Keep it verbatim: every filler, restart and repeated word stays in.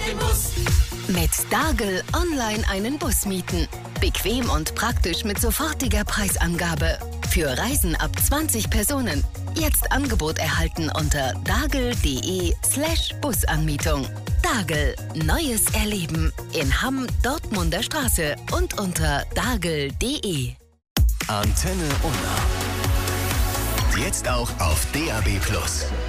mit dem Bus. Mit Dagel online einen Bus mieten. Bequem und praktisch mit sofortiger Preisangabe. Für Reisen ab zwanzig Personen. Jetzt Angebot erhalten unter dagel.de slash Busanmietung. Dagel, neues Erleben. In Hamm, Dortmunder Straße und unter dagel punkt de. Antenne Unna. Jetzt auch auf D A B plus.